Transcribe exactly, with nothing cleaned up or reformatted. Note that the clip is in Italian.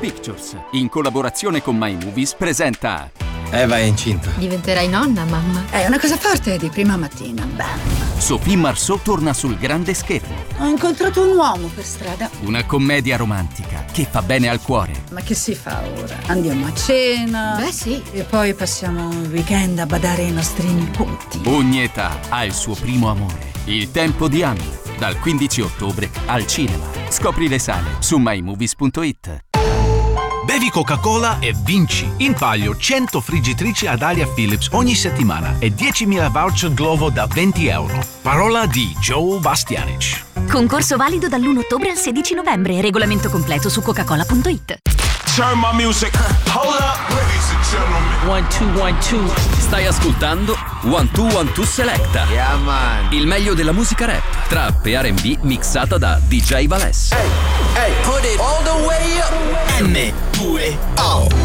Pictures, in collaborazione con My Movies, presenta Eva è incinta. Diventerai nonna, mamma. È una cosa forte di prima mattina. Bam. Sophie Marceau torna sul grande schermo. Ho incontrato un uomo per strada. Una commedia romantica che fa bene al cuore. Ma che si fa ora? Andiamo a cena. Beh, sì. E poi passiamo il weekend a badare ai nostri nipoti. Ogni età ha il suo primo amore. Il tempo di Annie. Dal quindici ottobre al cinema. Scopri le sale su my movies punto it. Bevi Coca-Cola e vinci! In palio cento friggitrici ad aria Philips ogni settimana e diecimila voucher Glovo da venti euro. Parola di Joe Bastianic. Concorso valido dall'primo ottobre al sedici novembre. Regolamento completo su coca-cola punto it. Turn my music. Hold up, ladies and gentlemen. One, two, one, two. Stai ascoltando One Two One Two Selecta. Yeah, man. Il meglio della musica rap, trap e R and B mixata da D J Valès. Hey, hey, put it all the way up. M due O